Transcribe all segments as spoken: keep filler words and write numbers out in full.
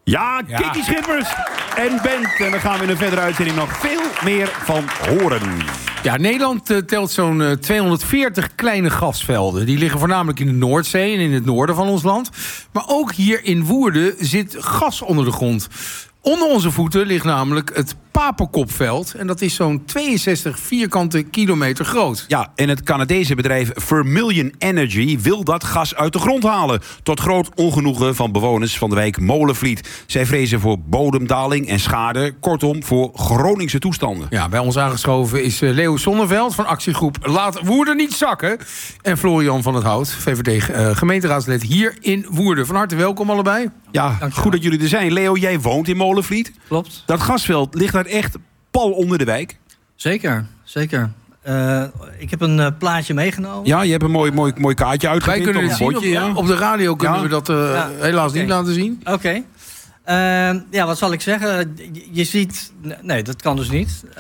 Ja, ja. Kiki Schippers en Bent. En daar gaan we in een verdere uitzending nog veel meer van horen. Ja, Nederland uh, telt zo'n uh, tweehonderdveertig kleine gasvelden. Die liggen voornamelijk in de Noordzee en in het noorden van ons land. Maar ook hier in Woerden zit gas onder de grond. Onder onze voeten ligt namelijk het Papekopveld. En dat is zo'n tweeënzestig vierkante kilometer groot. Ja, en het Canadese bedrijf Vermilion Energy wil dat gas uit de grond halen. Tot groot ongenoegen van bewoners van de wijk Molenvliet. Zij vrezen voor bodemdaling en schade. Kortom, voor Groningse toestanden. Ja, bij ons aangeschoven is uh, Leo Sonneveld van actiegroep Laat Woerden niet zakken. En Florian van het Hout, V V D uh, gemeenteraadslid hier in Woerden. Van harte welkom allebei. Ja, dankjewel. Goed dat jullie er zijn. Leo, jij woont in Molenvliet. Klopt. Dat gasveld ligt daar echt pal onder de wijk. Zeker, zeker. Uh, ik heb een uh, plaatje meegenomen. Ja, je hebt een mooi, mooi, mooi kaartje uitgeprint. Wij kunnen het zien. Bordje, op, ja. op de radio kunnen ja. we dat uh, ja. helaas okay. niet laten zien. Oké. Okay. Uh, ja, wat zal ik zeggen? Je, je ziet... Nee, dat kan dus niet. Uh,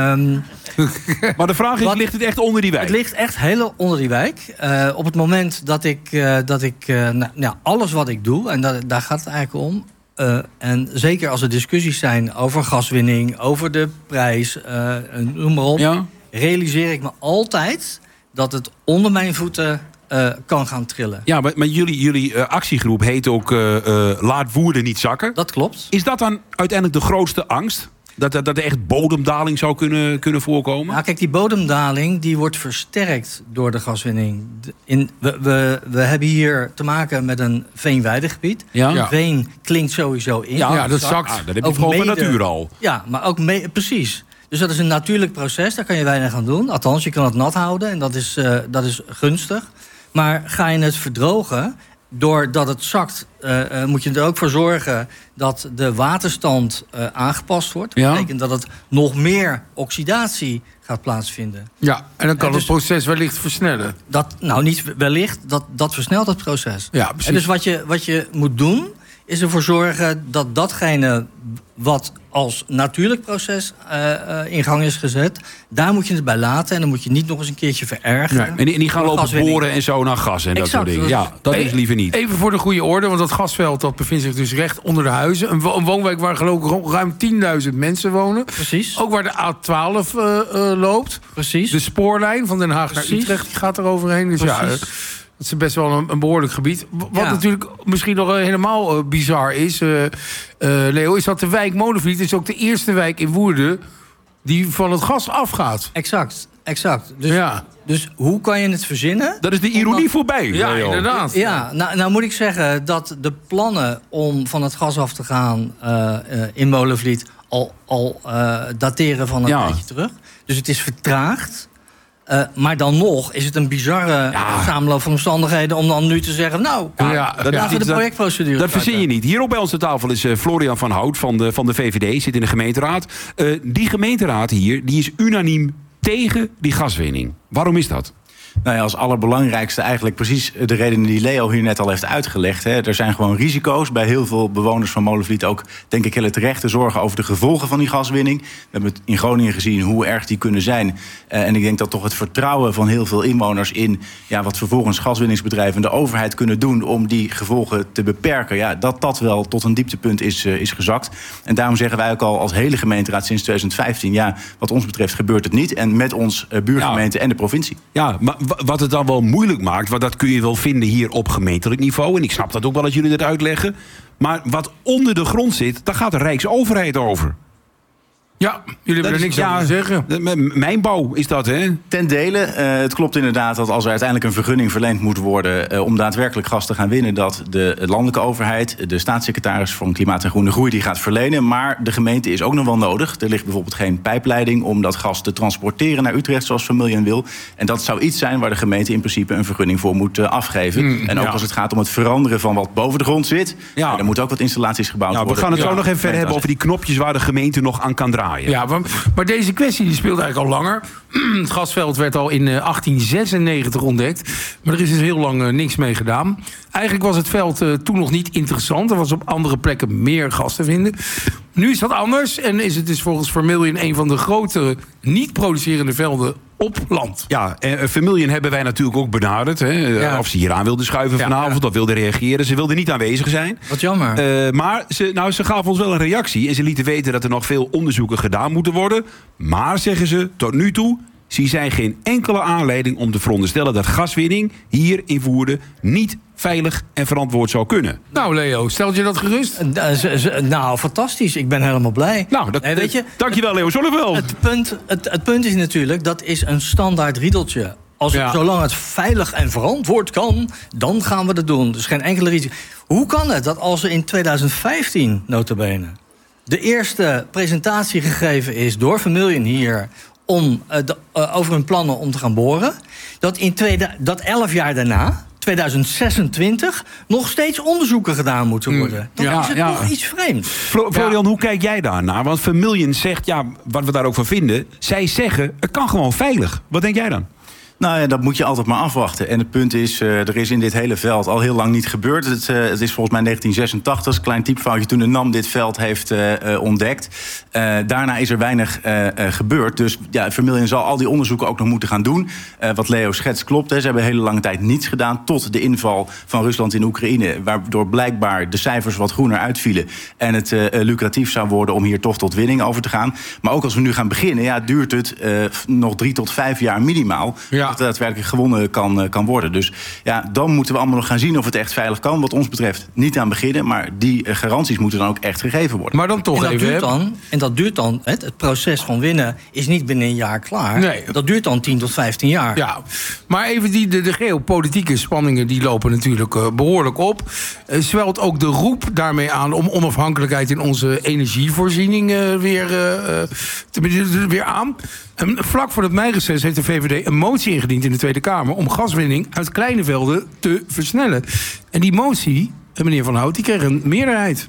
maar de vraag is, wat, ligt het echt onder die wijk? Het ligt echt heel onder die wijk. Uh, op het moment dat ik, uh, dat ik uh, nou, nou, alles wat ik doe... en dat, daar gaat het eigenlijk om... Uh, en zeker als er discussies zijn over gaswinning... over de prijs, uh, noem maar op... Ja. realiseer ik me altijd dat het onder mijn voeten... Uh, kan gaan trillen. Ja, maar, maar jullie, jullie uh, actiegroep heet ook uh, uh, Laat Woerden niet zakken. Dat klopt. Is dat dan uiteindelijk de grootste angst? Dat, dat, dat er echt bodemdaling zou kunnen, kunnen voorkomen? Nou, kijk, die bodemdaling die wordt versterkt door de gaswinning. In, we, we, we hebben hier te maken met een veenweidegebied. Ja. Ja. Veen klinkt sowieso in. Ja, ja dat zakt. Ah, dat heb je gewoon van natuur al. Ja, maar ook mee, precies. Dus dat is een natuurlijk proces, daar kan je weinig aan doen. Althans, je kan het nat houden en dat is, uh, dat is gunstig. Maar ga je het verdrogen, doordat het zakt... Uh, uh, moet je er ook voor zorgen dat de waterstand uh, aangepast wordt. Dat ja. betekent dat het nog meer oxidatie gaat plaatsvinden. Ja, en dan kan uh, dus, het proces wellicht versnellen. Dat, nou, niet wellicht, dat, dat versnelt het proces. Ja, precies. En dus wat je, wat je moet doen, is ervoor zorgen dat datgene wat als natuurlijk proces uh, uh, in gang is gezet... daar moet je het bij laten en dan moet je niet nog eens een keertje verergeren. Ja, en, die, en die gaan lopen boren en zo naar gas en exact, dat soort dingen. Ja, dat is liever niet. Even voor de goede orde, want dat gasveld dat bevindt zich dus recht onder de huizen. Een, wo- een woonwijk waar geloof ik ruim tienduizend mensen wonen. Precies. Ook waar de A twaalf uh, uh, loopt. Precies. De spoorlijn van Den Haag Precies. naar Utrecht die gaat er overheen. Dus Precies. ja... Uh, dat is best wel een, een behoorlijk gebied. Wat ja. natuurlijk misschien nog helemaal uh, bizar is... Uh, uh, Leo, is dat de wijk Molenvliet is ook de eerste wijk in Woerden... die van het gas afgaat. Exact, exact. Dus, ja. dus hoe kan je het verzinnen? Dat is de ironie Omdat... voorbij. Ja, Leo. Inderdaad. Ja, nou, nou moet ik zeggen dat de plannen om van het gas af te gaan... Uh, uh, in Molenvliet al, al uh, dateren van een ja. tijdje terug. Dus het is vertraagd. Uh, maar dan nog is het een bizarre ja. samenloop van omstandigheden... om dan nu te zeggen, nou, ja, ja, dat laten we de projectprocedure... Dat verzin je niet. Hier ook bij ons aan tafel is uh, Florian van Hout van de, van de V V D. Zit in de gemeenteraad. Uh, die gemeenteraad hier die is unaniem tegen die gaswinning. Waarom is dat? Nou ja, als allerbelangrijkste eigenlijk precies de redenen die Leo hier net al heeft uitgelegd. Hè. Er zijn gewoon risico's bij heel veel bewoners van Molenvliet. Ook, denk ik, hele terechte zorgen over de gevolgen van die gaswinning. We hebben het in Groningen gezien hoe erg die kunnen zijn. Uh, en ik denk dat toch het vertrouwen van heel veel inwoners in... Ja, wat vervolgens gaswinningsbedrijven en de overheid kunnen doen... om die gevolgen te beperken, ja, dat dat wel tot een dieptepunt is, uh, is gezakt. En daarom zeggen wij ook al als hele gemeenteraad sinds twintig vijftien... ja, wat ons betreft gebeurt het niet. En met ons uh, buurgemeente ja. en de provincie. Ja, maar wat het dan wel moeilijk maakt, want dat kun je wel vinden hier op gemeentelijk niveau. En ik snap dat ook wel dat jullie dat uitleggen. Maar wat onder de grond zit, daar gaat de Rijksoverheid over. Ja, jullie hebben er niks ja, aan te zeggen. Mijnbouw is dat, hè? Ten dele. Uh, het klopt inderdaad dat als er uiteindelijk een vergunning verleend moet worden... Uh, om daadwerkelijk gas te gaan winnen... dat de landelijke overheid, de staatssecretaris van Klimaat en Groene Groei... die gaat verlenen. Maar de gemeente is ook nog wel nodig. Er ligt bijvoorbeeld geen pijpleiding om dat gas te transporteren naar Utrecht... zoals Vermilion wil. En dat zou iets zijn waar de gemeente in principe een vergunning voor moet uh, afgeven. Mm, en ook ja. als het gaat om het veranderen van wat boven de grond zit... Ja. Uh, er moeten ook wat installaties gebouwd nou, worden. We gaan het zo ja. nog even verder hebben over die knopjes... waar de gemeente nog aan kan draaien. Ja, maar, maar deze kwestie die speelt eigenlijk al langer. Het gasveld werd al in achttien zesennegentig ontdekt. Maar er is dus heel lang uh, niks mee gedaan. Eigenlijk was het veld uh, toen nog niet interessant. Er was op andere plekken meer gas te vinden. Nu is dat anders. En is het dus volgens Vermilion een van de grote niet-producerende velden op land. Ja, en Vermilion hebben wij natuurlijk ook benaderd. Hè, Ja. Of ze hier aan wilden schuiven Ja, vanavond, ja. of wilden reageren. Ze wilden niet aanwezig zijn. Wat jammer. Uh, maar ze, nou, ze gaven ons wel een reactie. En ze lieten weten dat er nog veel onderzoeken gedaan moeten worden. Maar, zeggen ze, tot nu toe zien zij geen enkele aanleiding om te veronderstellen dat gaswinning hier in Woerden niet veilig en verantwoord zou kunnen. Nou, Leo, stelt je dat gerust? Uh, z- z- nou, fantastisch. Ik ben helemaal blij. Nou, dat, Hey, weet je, dankjewel, Leo Zonneveld. Het punt, het, het punt is natuurlijk, dat is een standaard riedeltje. Als het, Ja. Zolang het veilig en verantwoord kan, dan gaan we dat doen. Dus geen enkele risico. Hoe kan het dat als er in tweeduizend vijftien, nota bene, de eerste presentatie gegeven is door Vermilion hier om, uh, de, uh, over hun plannen om te gaan boren, dat, in tweede, dat elf jaar daarna, tweeduizend zesentwintig, nog steeds onderzoeken gedaan moeten worden. Dan Ja, is het ja. nog iets vreemds. Flo- Florian, hoe kijk jij daarnaar? Want Vermilion zegt, ja, wat we daar ook van vinden, zij zeggen, het kan gewoon veilig. Wat denk jij dan? Nou ja, dat moet je altijd maar afwachten. En het punt is, uh, er is in dit hele veld al heel lang niet gebeurd. Het, uh, het is volgens mij negentien zesentachtig, een klein typfoutje, toen de N A M dit veld heeft uh, uh, ontdekt. Uh, daarna is er weinig uh, uh, gebeurd. Dus ja, Vermilion zal al die onderzoeken ook nog moeten gaan doen. Uh, wat Leo schetst klopt. Hè. Ze hebben hele lange tijd niets gedaan tot de inval van Rusland in Oekraïne. Waardoor blijkbaar de cijfers wat groener uitvielen. En het uh, lucratief zou worden om hier toch tot winning over te gaan. Maar ook als we nu gaan beginnen, ja, duurt het uh, nog drie tot vijf jaar minimaal. Ja. Dat het daadwerkelijk gewonnen kan, kan worden. Dus ja, dan moeten we allemaal nog gaan zien of het echt veilig kan. Wat ons betreft niet aan beginnen. Maar die garanties moeten dan ook echt gegeven worden. Maar dan toch En dat, even... duurt hè? dan, en dat duurt dan, het, het proces van winnen is niet binnen een jaar klaar. Nee. Dat duurt dan tien tot vijftien jaar. Ja, maar even die, de, de geopolitieke spanningen die lopen natuurlijk uh, behoorlijk op. Uh, zwelt ook de roep daarmee aan om onafhankelijkheid in onze energievoorziening uh, weer, uh, te, weer aan. Um, vlak voor het meireces heeft de V V D een motie ingediend in de Tweede Kamer om gaswinning uit kleine velden te versnellen. En die motie, meneer Van Hout, die kreeg een meerderheid.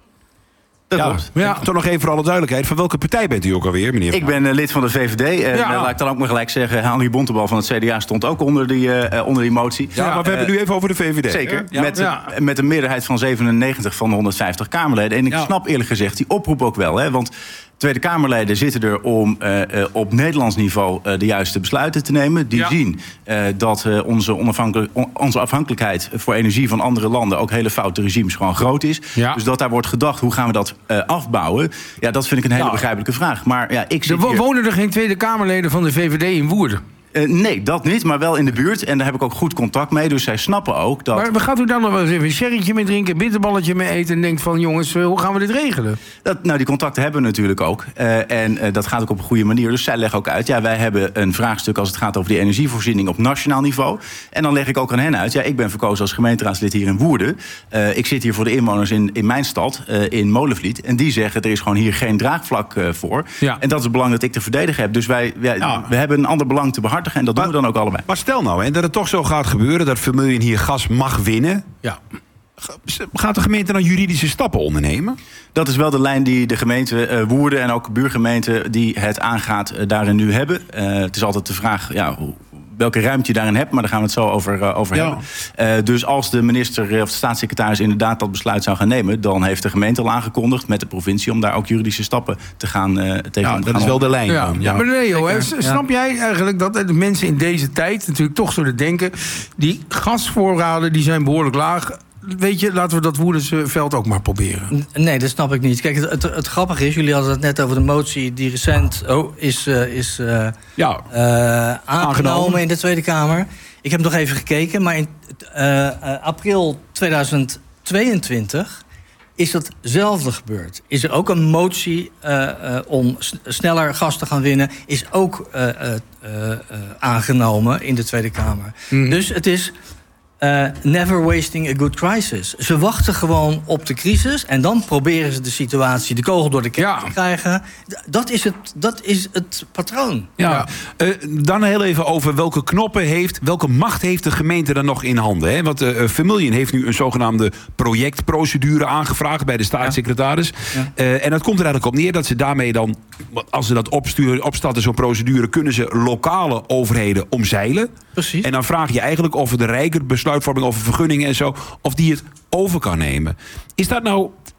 Dat Ja, klopt. Ja. Toch nog even voor alle duidelijkheid. Van welke partij bent u ook alweer, meneer? Ik ben uh, lid van de V V D. En Ja. uh, laat ik dan ook maar gelijk zeggen, Henri Bontebal van het C D A stond ook onder die, uh, onder die motie. Ja, maar we Uh, hebben nu even over de V V D. Zeker, Ja. met, Ja. met een meerderheid van zevenennegentig van de honderdvijftig Kamerleden. En ik Ja. snap eerlijk gezegd die oproep ook wel. Hè, want Tweede Kamerleden zitten er om uh, uh, op Nederlands niveau uh, de juiste besluiten te nemen. Die Ja. zien uh, dat uh, onze, onafhankelijk, on, onze afhankelijkheid voor energie van andere landen, ook hele foute regimes, gewoon groot is. Ja. Dus dat daar wordt gedacht, hoe gaan we dat uh, afbouwen? Ja, dat vind ik een hele Ja. begrijpelijke vraag. Maar ja, ik Er zit wo- hier... wonen er geen Tweede Kamerleden van de V V D in Woerden. Uh, nee, dat niet, maar wel in de buurt. En daar heb ik ook goed contact mee. Dus zij snappen ook dat... Maar gaat u dan nog wel eens even een sherrytje mee drinken, een bitterballetje mee eten en denkt van jongens, uh, hoe gaan we dit regelen? Dat, nou, die contacten hebben we natuurlijk ook. Uh, en uh, dat gaat ook op een goede manier. Dus zij leggen ook uit, ja, wij hebben een vraagstuk als het gaat over die energievoorziening op nationaal niveau. En dan leg ik ook aan hen uit, ja, ik ben verkozen als gemeenteraadslid hier in Woerden. Uh, ik zit hier voor de inwoners in, in mijn stad, uh, in Molenvliet. En die zeggen, er is gewoon hier geen draagvlak uh, voor. Ja. En dat is het belang dat ik te verdedigen heb. Dus wij, wij Ja. we hebben een ander belang te behartigen. En dat doen we dan ook allebei. Maar stel nou hè, dat het toch zo gaat gebeuren dat Vermilion hier gas mag winnen. Ja. Gaat de gemeente dan juridische stappen ondernemen? Dat is wel de lijn die de gemeente uh, Woerden en ook buurgemeenten die het aangaat uh, daarin nu hebben. Uh, het is altijd de vraag, ja, hoe, welke ruimte je daarin hebt, maar daar gaan we het zo over, uh, over Ja. hebben. Uh, dus als de minister of de staatssecretaris inderdaad dat besluit zou gaan nemen, dan heeft de gemeente al aangekondigd met de provincie om daar ook juridische stappen te gaan uh, tegen Ja, te dat gaan is wel de lijn. Ja, dan. ja. Maar Leo, hè, Zeker, s- ja. snap jij eigenlijk dat de mensen in deze tijd natuurlijk toch zullen denken, die gasvoorraden die zijn behoorlijk laag. Weet je, laten we dat Woerdense veld ook maar proberen. N- Nee, dat snap ik niet. Kijk, het, het, het grappige is, jullie hadden het net over de motie die recent oh, is, uh, is uh, Ja. uh, aangenomen, Aangenomen. in de Tweede Kamer. Ik heb nog even gekeken, maar in uh, uh, april tweeduizend tweeëntwintig is datzelfde gebeurd. Is er ook een motie uh, uh, om s- sneller gas te gaan winnen, is ook uh, uh, uh, uh, aangenomen in de Tweede Kamer. Mhm. Dus het is uh, never wasting a good crisis. Ze wachten gewoon op de crisis en dan proberen ze de situatie, de kogel door de kerk Ja. te krijgen. D- Dat is het, dat is het patroon. Ja. Uh, dan heel even over welke knoppen heeft, welke macht heeft de gemeente dan nog in handen? Hè? Want uh, Vermilion heeft nu een zogenaamde projectprocedure aangevraagd bij de staatssecretaris. Ja. Uh, en dat komt er eigenlijk op neer dat ze daarmee dan, als ze dat opsturen, opstarten, zo'n procedure, kunnen ze lokale overheden omzeilen. Precies. En dan vraag je eigenlijk of de rijker besluitvorming over vergunningen en zo, of die het over kan nemen. Is dat nou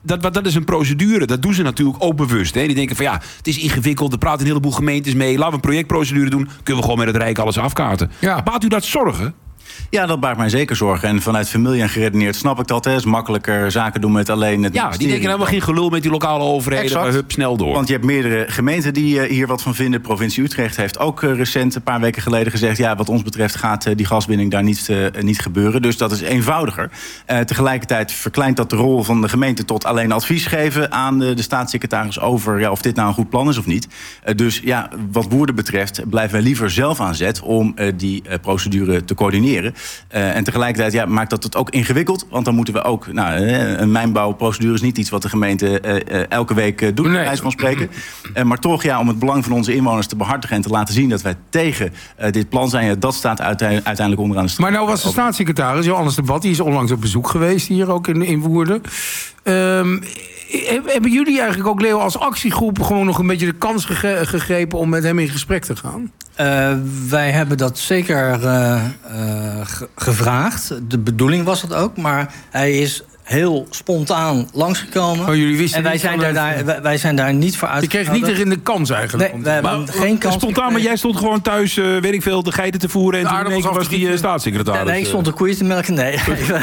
dat, dat is een procedure. Dat doen ze natuurlijk ook bewust. Hè. Die denken van ja, het is ingewikkeld. Er praten een heleboel gemeentes mee. Laten we een projectprocedure doen. Kunnen we gewoon met het Rijk alles afkaarten. Ja. Baart u dat zorgen? Ja, dat baart mij zeker zorgen. En vanuit familie en geredeneerd snap ik dat. Het is makkelijker zaken doen met alleen het Ja, die denken helemaal geen gelul met die lokale overheden. Exact. Maar hup, snel door. Want je hebt meerdere gemeenten die uh, hier wat van vinden. Provincie Utrecht heeft ook uh, recent, een paar weken geleden gezegd... ja, wat ons betreft gaat uh, die gaswinning daar niet, uh, niet gebeuren. Dus dat is eenvoudiger. Uh, tegelijkertijd verkleint dat de rol van de gemeente... tot alleen advies geven aan de, de staatssecretaris... over ja, of dit nou een goed plan is of niet. Uh, dus ja, wat Woerden betreft blijven wij liever zelf aan zet... om uh, die uh, procedure te coördineren. Uh, en tegelijkertijd ja, maakt dat het ook ingewikkeld. Want dan moeten we ook... Nou, een mijnbouwprocedure is niet iets wat de gemeente uh, uh, elke week uh, doet, bij nee. wijze van spreken. Uh, maar toch, ja, om het belang van onze inwoners te behartigen... en te laten zien dat wij tegen uh, dit plan zijn... Ja, dat staat uiteindelijk, uiteindelijk onderaan de straat. Maar nou was de staatssecretaris, Johannes de Bat... die is onlangs op bezoek geweest hier ook in, in Woerden. Um, hebben jullie eigenlijk ook, Leo, als actiegroep... gewoon nog een beetje de kans gege- gegrepen om met hem in gesprek te gaan? Uh, wij hebben dat zeker uh, uh, ge- gevraagd. De bedoeling was dat ook, maar hij is heel spontaan langsgekomen. Oh, jullie wisten en wij niet zijn, van daar, het- daar, wij, wij zijn daar niet voor Je uitgenodigd. kreeg niet erin de kans eigenlijk. Nee, om we te- hebben geen kans Spontaan, maar gekregen. jij stond gewoon thuis, uh, weet ik veel, de geiten te voeren... en De toen in één keer aardappels was die uh, af te staatssecretaris. Nee, ik stond de koeien te melken. Nee.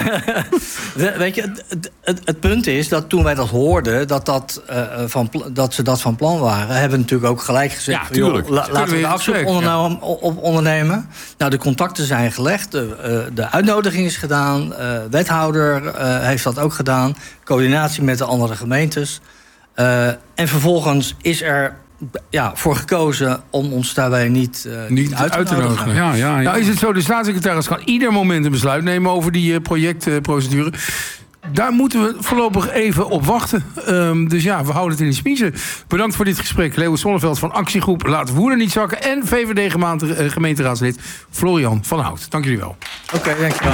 We- Weet je, het, het, het, het punt is dat toen wij dat hoorden... Dat, dat, uh, van, pl- dat ze dat van plan waren... hebben we natuurlijk ook gelijk gezegd... Ja, van, joh, tuurlijk. la- Kunnen laten we we de in actie op gesprek, ondernemen, op ondernemen. Nou, de contacten zijn gelegd. De, uh, de uitnodiging is gedaan. Uh, wethouder uh, heeft dat ook gedaan. Coördinatie met de andere gemeentes. Uh, en vervolgens is er ja, voor gekozen om ons daarbij niet, uh, Niet niet uit te, uit te nodigen. nodigen. Ja, ja, ja. Nou is het zo, de staatssecretaris kan ieder moment een besluit nemen... over die uh, projectprocedure. Daar moeten we voorlopig even op wachten. Um, dus ja, we houden het in de smiezen. Bedankt voor dit gesprek. Leo Sonneveld van actiegroep Laat Woerden niet zakken... en V V D-gemeenteraadslid Florian van Hout. Dank jullie wel. Oké, okay, dankjewel.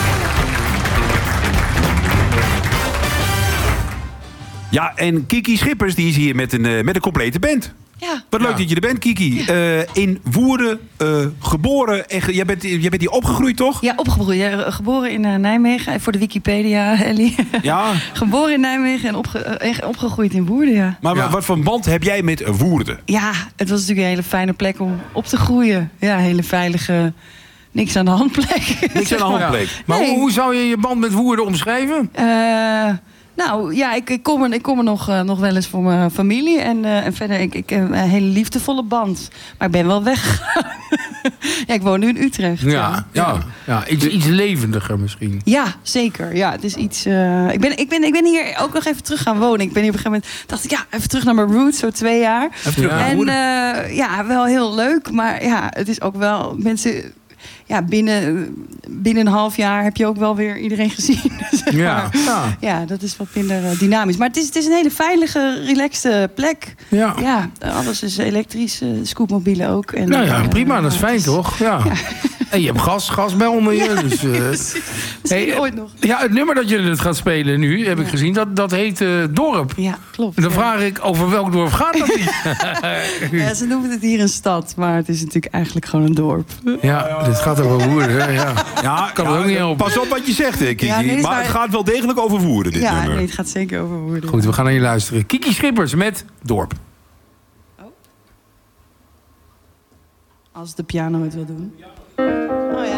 Ja, en Kiki Schippers die is hier met een, uh, met een complete band. Ja. Wat leuk Ja. dat je er bent, Kiki. Uh, in Woerden uh, geboren en ge- jij, bent, jij bent hier opgegroeid, toch? Ja, opgegroeid. Ja, geboren in uh, Nijmegen. Voor de Wikipedia, Ellie. Ja. Geboren in Nijmegen en opge- uh, opgegroeid in Woerden, ja. Maar Ja. wat voor band heb jij met Woerden? Ja, het was natuurlijk een hele fijne plek om op te groeien. Ja, een hele veilige, niks aan de hand plek. Niks aan de hand plek. Maar Nee. hoe, hoe zou je je band met Woerden omschrijven? Uh, nou ja, ik, ik, kom er, ik kom er nog, uh, nog wel eens voor mijn familie. En, uh, en verder, ik, ik heb een hele liefdevolle band. Maar ik ben wel weggegaan. Ja, ik woon nu in Utrecht. Ja, ja. ja iets, iets levendiger misschien. Ja, zeker. Ja, het is iets. Uh, ik, ben, ik, ben, ik ben hier ook nog even terug gaan wonen. Ik ben hier op een gegeven moment. Dacht ik, ja, even terug naar mijn roots, zo twee jaar. Even terug naar En Woerden. uh, ja, wel heel leuk. Maar ja, het is ook wel. Mensen. Ja, binnen, binnen een half jaar heb je ook wel weer iedereen gezien. Zeg Ja, maar. ja. Ja, dat is wat minder uh, dynamisch. Maar het is, het is een hele veilige, relaxte plek. Ja. Ja, alles is elektrisch. Uh, scootmobielen ook. En, Nou ja, uh, prima, dat is fijn toch? Ja. En je hebt gas, gas bij onder je. Ja, dus, uh, Misschien hey, ooit nog. ja, het nummer dat jullie het gaat spelen nu, heb ik gezien, dat, dat heet uh, Dorp. Ja, klopt. En dan ja. vraag ik, over welk dorp gaat dat niet? Ja, ze noemen het hier een stad, maar het is natuurlijk eigenlijk gewoon een dorp. Ja, dit gaat over Woerden, hè? Ja. Ja, Kan het ook niet helpen. Pas op wat je zegt, hè, Kiki. Ja, nee, maar maar- het gaat wel degelijk over Woerden, dit Ja, nummer. nee, het gaat zeker over Woerden. Goed, we gaan naar je luisteren. Kiki Schippers met Dorp. Als de piano het wil doen.